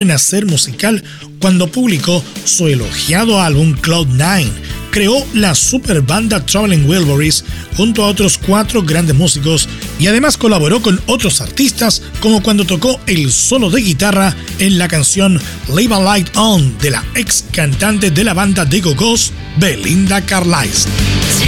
renacer musical cuando publicó su elogiado álbum Cloud9. Creó la super banda Traveling Wilburys junto a otros 4 grandes músicos y además colaboró con otros artistas, como cuando tocó el solo de guitarra en la canción Leave a Light On de la ex cantante de la banda The Go-Go's, Belinda Carlisle.